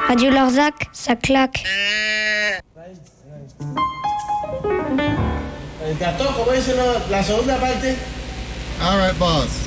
Radio Larzac, ça claque. Gastón, ¿cómo dice la segunda parte? All right, boss.